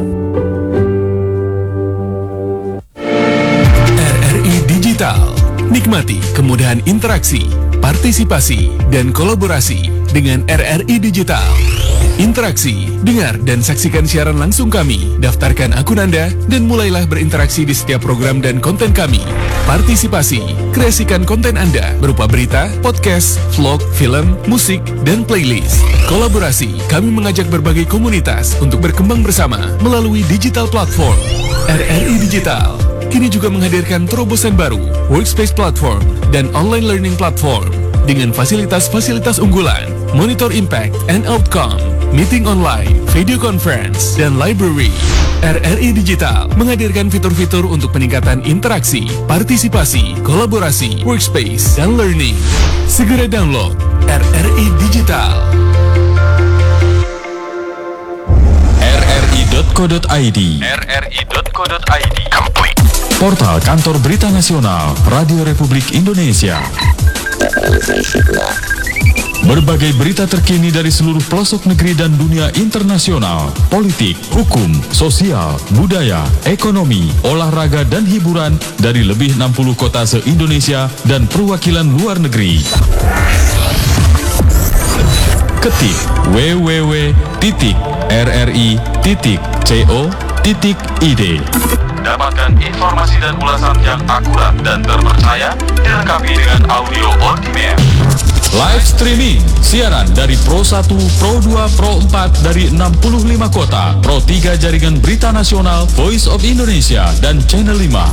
S5: R R I Digital. Nikmati kemudahan interaksi, partisipasi, dan kolaborasi dengan R R I Digital. Interaksi, dengar dan saksikan siaran langsung kami, daftarkan akun Anda, dan mulailah berinteraksi di setiap program dan konten kami. Partisipasi, kreasikan konten Anda berupa berita, podcast, vlog, film, musik, dan playlist. Kolaborasi, kami mengajak berbagai komunitas untuk berkembang bersama melalui digital platform. R R I Digital kini juga menghadirkan terobosan baru, workspace platform, dan online learning platform dengan fasilitas-fasilitas unggulan, monitor impact and outcome, meeting online, video conference, dan library. R R I Digital menghadirkan fitur-fitur untuk peningkatan interaksi, partisipasi, kolaborasi, workspace, dan learning. Segera download R R I Digital.
S6: R R I dot co dot I D
S5: R R I dot co dot I D Complete.
S6: Portal Kantor Berita Nasional Radio Republik Indonesia. Berbagai berita terkini dari seluruh pelosok negeri dan dunia internasional, politik, hukum, sosial, budaya, ekonomi, olahraga, dan hiburan dari lebih enam puluh kota se-Indonesia dan perwakilan luar negeri. Ketik w w w titik r r i titik co titik i d.
S7: Dapatkan informasi dan ulasan yang akurat dan terpercaya, dilengkapi dengan audio on demand.
S6: Live streaming, siaran dari Pro satu, Pro dua, Pro empat dari enam puluh lima kota, Pro tiga jaringan berita nasional, Voice of Indonesia, dan Channel lima.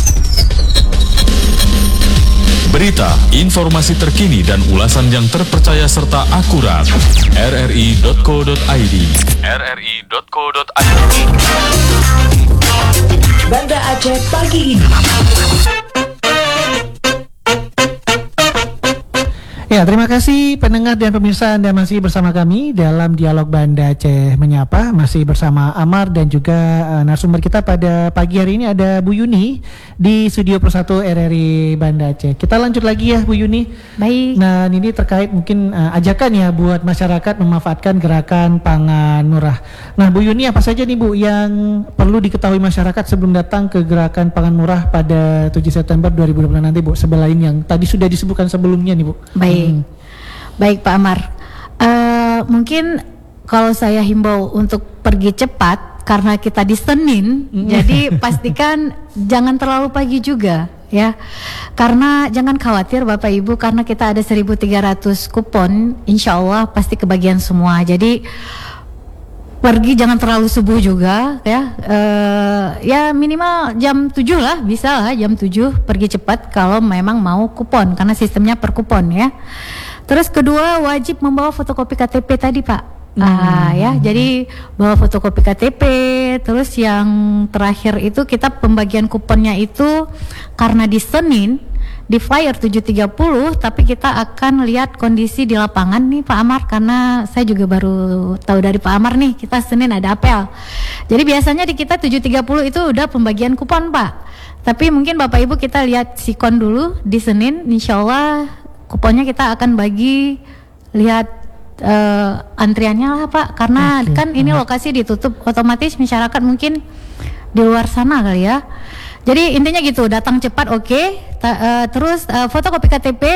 S6: Berita, informasi terkini dan ulasan yang terpercaya serta akurat. R R I dot co dot I D R R I dot co dot I D
S1: Banda Aceh pagi ini.
S2: Ya, terima kasih pendengar dan pemirsa, Anda masih bersama kami dalam Dialog Banda Aceh Menyapa. Masih bersama Amar dan juga uh, narasumber kita pada pagi hari ini ada Bu Yuni di Studio Pro satu R R I Banda Aceh. Kita lanjut lagi ya Bu Yuni.
S3: Baik.
S2: Nah, ini terkait mungkin uh, ajakan ya buat masyarakat memanfaatkan gerakan pangan murah. Nah, Bu Yuni, apa saja nih Bu yang perlu diketahui masyarakat sebelum datang ke gerakan pangan murah pada tujuh September dua ribu dua puluh nanti Bu, selain yang tadi sudah disebutkan sebelumnya nih Bu?
S3: Baik. Hmm. Baik Pak Amar, uh, mungkin kalau saya himbau untuk pergi cepat karena kita di Senin, mm. jadi pastikan jangan terlalu pagi juga ya, karena jangan khawatir Bapak Ibu, karena kita ada seribu tiga ratus kupon, insya Allah pasti kebagian semua. Jadi pergi jangan terlalu subuh juga ya, uh, ya minimal jam tujuh lah, bisa lah jam tujuh pergi cepat kalau memang mau kupon, karena sistemnya per kupon ya. Terus kedua, wajib membawa fotokopi K T P tadi Pak. Hmm. Ah ya, jadi bawa fotokopi K T P. Terus yang terakhir itu kita pembagian kuponnya itu karena di Senin di flyer tujuh tiga puluh, tapi kita akan lihat kondisi di lapangan nih Pak Amar, karena saya juga baru tahu dari Pak Amar nih, kita Senin ada apel. Jadi biasanya di kita tujuh tiga puluh itu udah pembagian kupon Pak. Tapi mungkin Bapak Ibu kita lihat sikon dulu di Senin, insya Allah kuponnya kita akan bagi, lihat uh, antriannya lah Pak, karena okay. kan ini lokasi ditutup, otomatis masyarakat mungkin di luar sana kali ya. Jadi intinya gitu, datang cepat oke, okay. uh, terus uh, fotokopi K T P,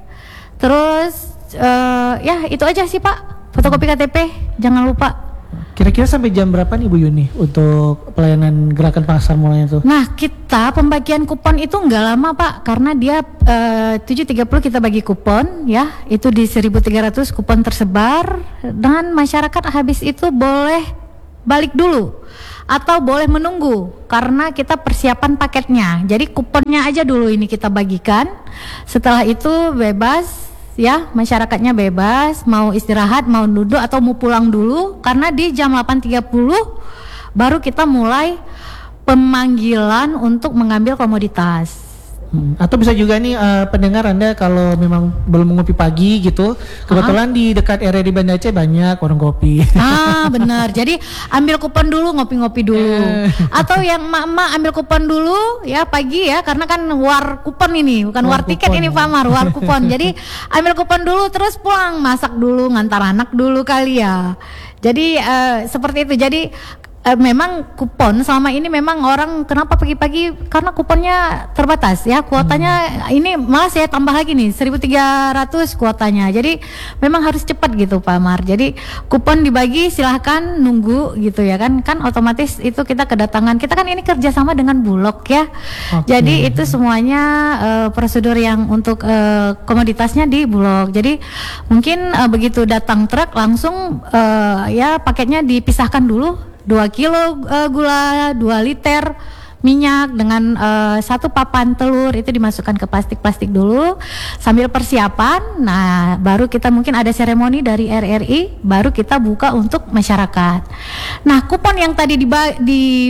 S3: terus uh, ya itu aja sih Pak, fotokopi K T P, jangan lupa.
S2: Kira-kira sampai jam berapa nih Bu Yuni untuk pelayanan gerakan pasar murahnya itu?
S3: Nah, kita pembagian kupon itu nggak lama Pak, karena dia uh, tujuh tiga puluh kita bagi kupon ya, itu di seribu tiga ratus kupon tersebar, dan masyarakat habis itu boleh balik dulu atau boleh menunggu karena kita persiapan paketnya. Jadi kuponnya aja dulu ini kita bagikan, setelah itu bebas ya, masyarakatnya bebas mau istirahat, mau duduk atau mau pulang dulu, karena di jam delapan tiga puluh baru kita mulai pemanggilan untuk mengambil komoditas.
S2: Hmm. Atau bisa juga nih uh, pendengar Anda kalau memang belum ngopi pagi gitu, kebetulan uh-huh. di dekat R R I Banda Aceh banyak warung kopi. Ah
S3: benar, jadi ambil kupon dulu, ngopi-ngopi dulu. Atau yang emak-emak ambil kupon dulu ya pagi ya, karena kan war kupon ini, bukan war, war tiket ini Pak Mar, war kupon. Jadi ambil kupon dulu terus pulang, masak dulu, ngantar anak dulu kali ya. Jadi uh, seperti itu. Jadi Uh, memang kupon selama ini memang orang kenapa pagi-pagi, karena kuponnya terbatas ya, kuotanya hmm. ini malah saya tambah lagi nih seribu tiga ratus kuotanya, jadi memang harus cepat gitu Pak Mar. Jadi kupon dibagi silahkan nunggu gitu ya kan, kan otomatis itu kita kedatangan, kita kan ini kerjasama dengan Bulog ya. Okay. Jadi itu semuanya uh, prosedur yang untuk uh, komoditasnya di Bulog. Jadi mungkin uh, begitu datang truk langsung uh, ya paketnya dipisahkan dulu, dua kilo uh, gula, dua liter minyak dengan uh, satu papan telur itu dimasukkan ke plastik-plastik dulu sambil persiapan. Nah, baru kita mungkin ada seremoni dari R R I, baru kita buka untuk masyarakat. Nah, kupon yang tadi dibagi,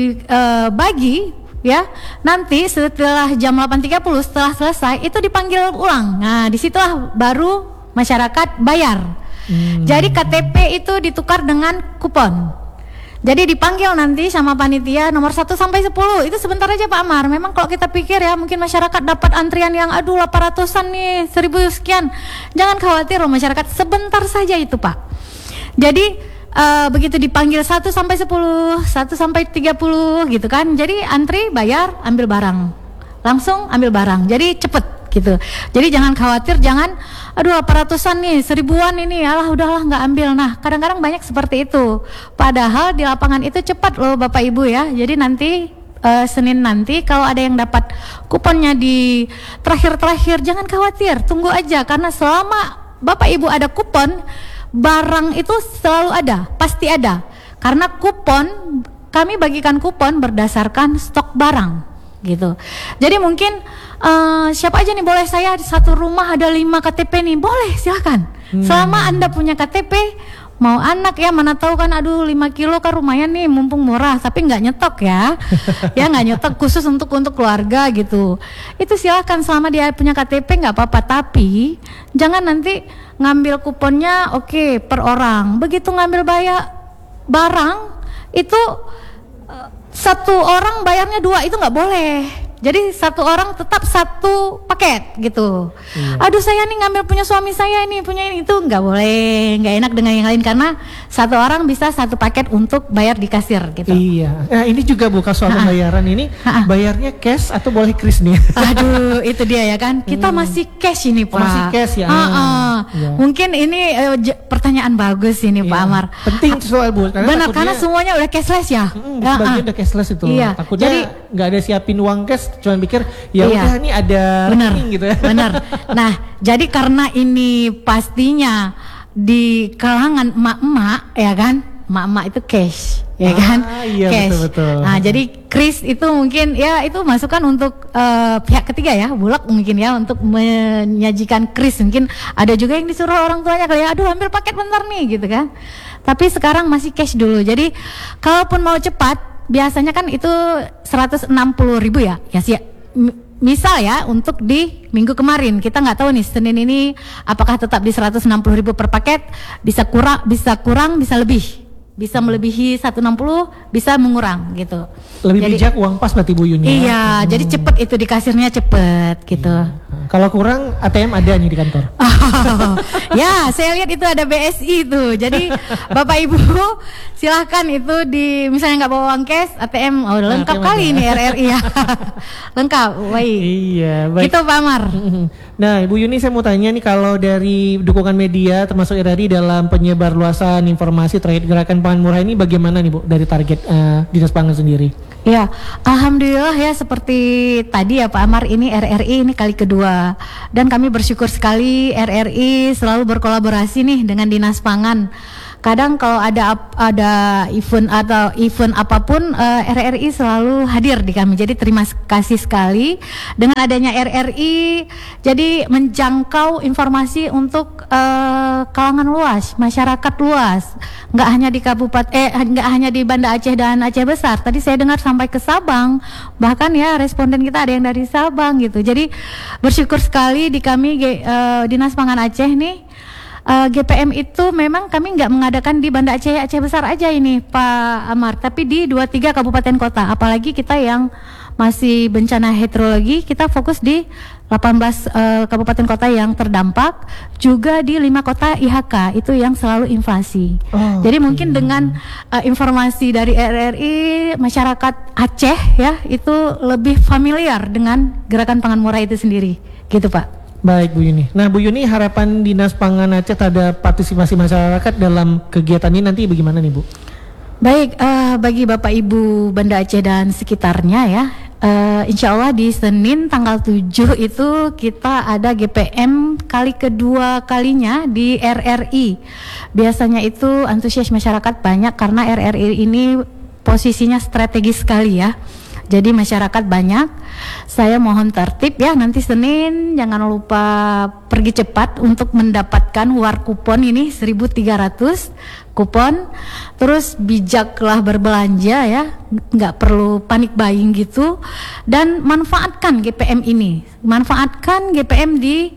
S3: dibagi uh, ya, nanti setelah jam delapan tiga puluh setelah selesai itu dipanggil ulang. Nah, disitulah baru masyarakat bayar. Hmm. Jadi K T P itu ditukar dengan kupon. Jadi dipanggil nanti sama panitia nomor satu sampai sepuluh. Itu sebentar aja Pak Amar. Memang kalau kita pikir ya, mungkin masyarakat dapat antrian yang aduh delapan ratusan nih, seribu sekian. Jangan khawatir loh masyarakat, sebentar saja itu Pak. Jadi uh, begitu dipanggil satu sampai sepuluh, satu sampai tiga puluh gitu kan. Jadi antri, bayar, ambil barang. Langsung ambil barang. Jadi cepet gitu. Jadi jangan khawatir, jangan aduh delapan ratusan nih, seribuan ini, alah udahlah nggak ambil. Nah, kadang-kadang banyak seperti itu. Padahal di lapangan itu cepat loh Bapak Ibu ya. Jadi nanti uh, Senin nanti kalau ada yang dapat kuponnya di terakhir-terakhir, jangan khawatir, tunggu aja, karena selama Bapak Ibu ada kupon, barang itu selalu ada, pasti ada. Karena kupon, kami bagikan kupon berdasarkan stok barang gitu. Jadi mungkin uh, siapa aja nih, boleh saya satu rumah ada lima K T P nih, boleh silakan. Hmm. Selama Anda punya K T P, mau anak ya, mana tahu kan, aduh lima kilo kan lumayan nih, mumpung murah, tapi nggak nyetok ya. Ya nggak nyetok khusus untuk untuk keluarga gitu. Itu silakan, selama dia punya K T P nggak apa-apa, tapi jangan nanti ngambil kuponnya oke okay, per orang. Begitu ngambil bayar barang itu satu orang bayarnya dua, itu nggak boleh. Jadi satu orang tetap satu paket gitu. Iya. Aduh saya nih ngambil punya suami saya ini, punya ini, itu nggak boleh, nggak enak dengan yang lain, karena satu orang bisa satu paket untuk bayar di kasir gitu.
S2: Iya. Nah ini juga bukan soal pembayaran ini, Ha-ha. bayarnya cash atau boleh kris nih? Aduh
S3: itu dia ya kan, kita hmm. masih cash ini Pak.
S2: Oh, masih cash ya.
S3: Ha-ha. Ya. Mungkin ini uh, j- pertanyaan bagus ini ya. Pak Amar.
S2: Penting soal Bu. Karena
S3: benar, karena semuanya udah cashless ya.
S2: Hmm, sebagian udah cashless itu.
S3: Iya.
S2: Takutnya nggak ada siapin uang cash, cuma pikir ya iya. udah nih ada
S3: bener,
S2: rekening gitu ya.
S3: Benar. Nah, jadi karena ini pastinya di kalangan emak-emak ya kan, emak-emak itu cash ya kan,
S2: ah, iya,
S3: cash.
S2: Betul, betul.
S3: Nah, jadi kris itu mungkin ya itu masukan untuk uh, pihak ketiga ya, bulak mungkin ya, untuk menyajikan kris. Mungkin ada juga yang disuruh orang tuanya kayak, aduh ambil paket bentar nih gitu kan. Tapi sekarang masih cash dulu. Jadi kalaupun mau cepat, biasanya kan itu seratus enam puluh ribu ya, ya sih. Misal ya, untuk di minggu kemarin kita nggak tahu nih Senin ini apakah tetap di seratus enam puluh ribu per paket, bisa kurang, bisa kurang, bisa lebih, bisa melebihi seratus enam puluh, bisa mengurang gitu.
S2: Lebih
S3: jadi,
S2: bijak uang pas berarti Bu Yuni.
S3: Iya, hmm. jadi cepet itu di kasirnya cepet gitu.
S2: Iya. Kalau kurang A T M ada nih di kantor.
S3: Oh, ya, saya lihat itu ada B S I tuh. Jadi Bapak Ibu silahkan itu di, misalnya nggak bawa uang cash, A T M, oh lengkap nah, kali ini R R I ya. Lengkap, baik.
S2: Iya, baik.
S3: Gitu Pak Amar.
S2: Nah, Ibu Yuni saya mau tanya nih, kalau dari dukungan media termasuk R R I dalam penyebar luasan informasi terkait gerakan pangan murah ini bagaimana nih Bu dari target uh, Dinas Pangan sendiri?
S3: Ya, alhamdulillah ya, seperti tadi ya Pak Amar, ini R R I ini kali kedua, dan kami bersyukur sekali R R I selalu berkolaborasi nih dengan Dinas Pangan. Kadang kalau ada ada event atau event apapun, uh, R R I selalu hadir di kami. Jadi terima kasih sekali dengan adanya R R I. Jadi menjangkau informasi untuk uh, kalangan luas, masyarakat luas. Nggak hanya di kabupaten, eh nggak hanya di Banda Aceh dan Aceh Besar. Tadi saya dengar sampai ke Sabang. Bahkan ya responden kita ada yang dari Sabang gitu. Jadi bersyukur sekali di kami uh, Dinas Pangan Aceh nih. Uh, G P M itu memang kami nggak mengadakan di Banda Aceh Aceh Besar aja ini Pak Amar, tapi di dua puluh tiga kabupaten kota. Apalagi kita yang masih bencana hidrologi, kita fokus di delapan belas uh, kabupaten kota yang terdampak, juga di lima kota I H K itu yang selalu invasi. Oh, jadi mungkin iya. dengan uh, informasi dari R R I, masyarakat Aceh ya itu lebih familiar dengan gerakan pangan murah itu sendiri, gitu Pak.
S2: Baik Bu Yuni. Nah Bu Yuni, harapan Dinas Pangan Aceh terhadap partisipasi masyarakat dalam kegiatan ini nanti bagaimana nih Bu?
S3: Baik, uh, bagi Bapak Ibu Banda Aceh dan sekitarnya ya, uh, insya Allah di Senin tanggal tujuh itu kita ada G P M kali kedua kalinya di R R I. Biasanya itu antusias masyarakat banyak karena R R I ini posisinya strategis sekali ya. Jadi masyarakat banyak. Saya mohon tertib ya, nanti Senin jangan lupa pergi cepat untuk mendapatkan war kupon ini seribu tiga ratus kupon. Terus bijaklah berbelanja ya, nggak perlu panik buying gitu. Dan manfaatkan G P M ini, manfaatkan G P M di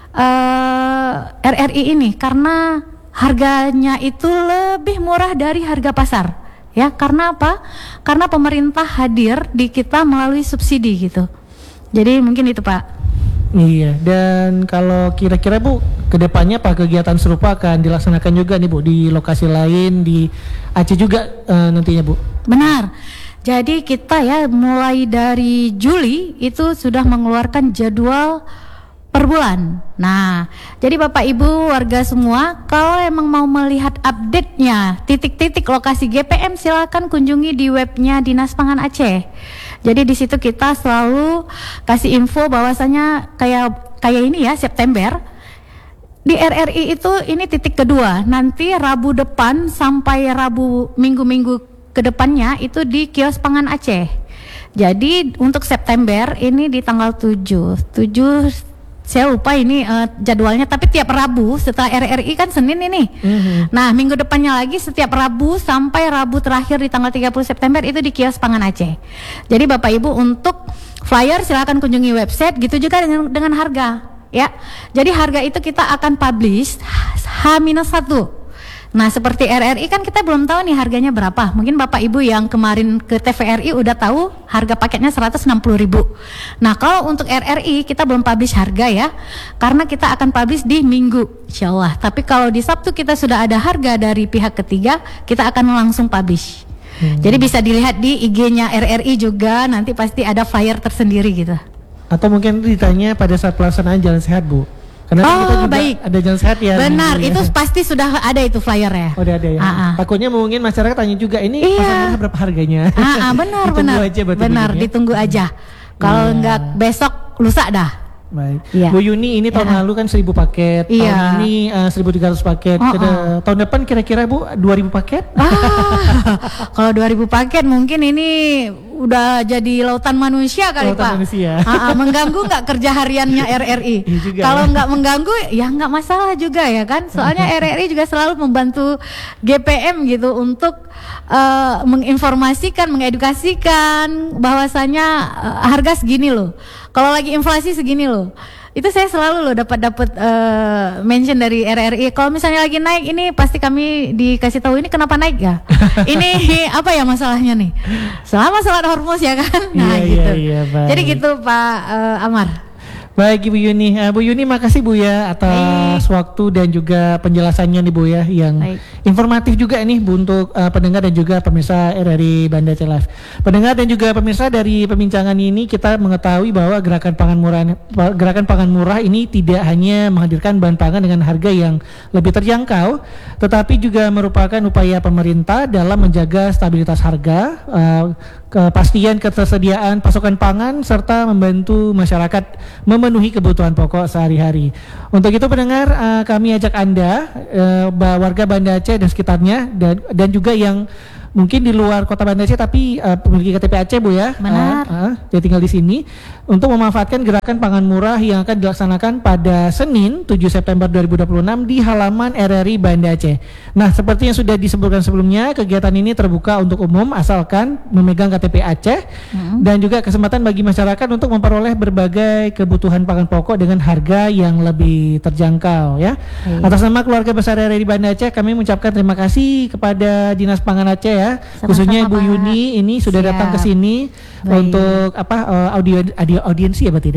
S3: uh, R R I ini karena harganya itu lebih murah dari harga pasar. Ya, karena apa? Karena pemerintah hadir di kita melalui subsidi gitu. Jadi mungkin itu Pak.
S2: Iya, dan kalau kira-kira Bu, kedepannya Pak kegiatan serupa akan dilaksanakan juga nih Bu di lokasi lain di Aceh juga uh, nantinya Bu?
S3: Benar. Jadi kita ya mulai dari Juli itu sudah mengeluarkan jadwal per bulan. Nah, jadi Bapak Ibu warga semua, kalau emang mau melihat update-nya, titik-titik lokasi G P M, silakan kunjungi di webnya Dinas Pangan Aceh. Jadi di situ kita selalu kasih info bahwasanya kayak kayak ini ya, September Di R R I itu ini titik kedua. Nanti Rabu depan sampai Rabu minggu-minggu ke depannya itu di kios Pangan Aceh. Jadi untuk September ini di tanggal tujuh. tujuh saya lupa ini uh, jadwalnya, tapi tiap Rabu setelah R R I kan Senin ini. Mm-hmm. Nah, minggu depannya lagi setiap Rabu sampai Rabu terakhir di tanggal tiga puluh September itu di kios Pangan Aceh. Jadi Bapak Ibu untuk flyer silakan kunjungi website, gitu juga dengan dengan harga. Ya, jadi harga itu kita akan publish H minus satu. Nah, seperti R R I kan kita belum tahu nih harganya berapa. Mungkin Bapak Ibu yang kemarin ke T V R I udah tahu harga paketnya seratus enam puluh ribu. Nah, kalau untuk R R I kita belum publish harga ya, karena kita akan publish di Minggu, insya Allah. Tapi kalau di Sabtu kita sudah ada harga dari pihak ketiga, kita akan langsung publish. Hmm. Jadi bisa dilihat di I G-nya R R I juga, nanti pasti ada flyer tersendiri gitu.
S2: Atau mungkin ditanya pada saat pelaksanaan jalan sehat, Bu. Karena
S3: oh,
S2: kita juga
S3: baik.
S2: ada jalan sehat ya.
S3: Benar,
S2: ya.
S3: itu pasti sudah ada itu flyer ya.
S2: Oh, udah ada ya.
S3: A-a.
S2: Takutnya mungkin masyarakat tanya juga ini
S3: iya.
S2: pasangannya berapa harganya.
S3: Ah, benar,
S2: ditunggu
S3: benar.
S2: aja
S3: benar,
S2: begini, ya.
S3: ditunggu aja. Kalau
S2: ya.
S3: enggak besok lusa dah.
S2: Baik.
S3: Ya.
S2: Bu Yuni, ini tahun
S3: ya.
S2: lalu kan seribu paket,
S3: iya.
S2: tahun ini uh, seribu tiga ratus paket.
S3: Oh,
S2: Keda,
S3: oh.
S2: Tahun depan kira-kira Bu dua ribu paket?
S3: Ah, kalau dua ribu paket mungkin ini udah jadi lautan manusia kali
S2: lautan
S3: Pak.
S2: Manusia.
S3: Ah, ah, mengganggu nggak kerja hariannya R R I?
S2: Iya
S3: Kalau
S2: ya.
S3: nggak mengganggu ya nggak masalah juga ya kan. Soalnya R R I juga selalu membantu G P M gitu untuk uh, menginformasikan, mengedukasikan bahwasanya uh, harga segini loh. Kalau lagi inflasi segini loh. Itu saya selalu loh dapat dapat uh, mention dari R R I. Kalau misalnya lagi naik ini pasti kami dikasih tahu ini kenapa naik ya. Ini apa ya masalahnya nih? Selama sholat Hormuz ya kan. Nah
S2: iya,
S3: gitu.
S2: Iya, iya,
S3: jadi gitu Pak uh, Amar.
S2: Baik Ibu Yuni, uh, Bu Yuni makasih Bu ya atas Baik. waktu dan juga penjelasannya nih Bu ya yang Baik. informatif juga nih Bu untuk uh, pendengar dan juga pemirsa R R I Banda Aceh Live. Pendengar dan juga pemirsa, dari perbincangan ini kita mengetahui bahwa gerakan pangan murah gerakan pangan murah ini tidak hanya menghadirkan bahan pangan dengan harga yang lebih terjangkau, tetapi juga merupakan upaya pemerintah dalam menjaga stabilitas harga, uh, kepastian ketersediaan pasokan pangan serta membantu masyarakat memenuhi kebutuhan pokok sehari-hari. Untuk itu pendengar, uh, kami ajak Anda uh, warga Banda Aceh dan sekitarnya dan dan juga yang mungkin di luar kota Banda Aceh tapi uh, memiliki K T P Aceh Bu ya.
S3: Benar.
S2: Uh, uh, dia tinggal di sini untuk memanfaatkan gerakan pangan murah yang akan dilaksanakan pada Senin tujuh September dua ribu dua puluh enam di halaman R R I Banda Aceh. Nah, seperti yang sudah disebutkan sebelumnya, kegiatan ini terbuka untuk umum asalkan memegang K T P Aceh hmm. dan juga kesempatan bagi masyarakat untuk memperoleh berbagai kebutuhan pangan pokok dengan harga yang lebih terjangkau ya. Hmm. Atas nama keluarga besar R R I Banda Aceh, kami mengucapkan terima kasih kepada Dinas Pangan Aceh ya. Sama-sama, khususnya Bu Yuni ini sudah Siap. datang ke sini Baik. untuk apa uh, audio, audio audiensi ya berarti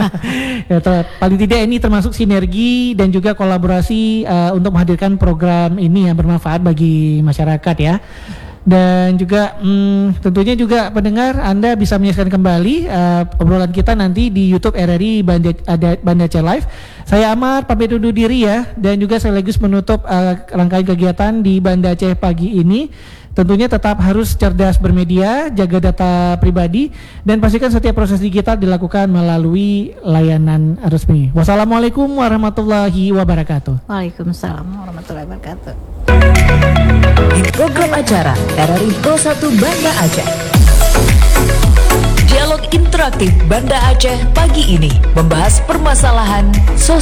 S2: ya, ter, paling tidak ini termasuk sinergi dan juga kolaborasi uh, untuk menghadirkan program ini yang bermanfaat bagi masyarakat ya. Dan juga hmm, tentunya juga pendengar Anda bisa menyaksikan kembali uh, obrolan kita nanti di YouTube R R I Banda, Banda Aceh Live. Saya Amar pamit undur diri ya, dan juga sekaligus menutup uh, rangkaian kegiatan di Banda Aceh pagi ini. Tentunya tetap harus cerdas bermedia, jaga data pribadi, dan pastikan setiap proses digital dilakukan melalui layanan resmi. Wassalamualaikum warahmatullahi wabarakatuh.
S3: Waalaikumsalam warahmatullahi wabarakatuh.
S1: Di program acara R R I Pro satu Banda Aceh, dialog interaktif Banda Aceh pagi ini membahas permasalahan sosial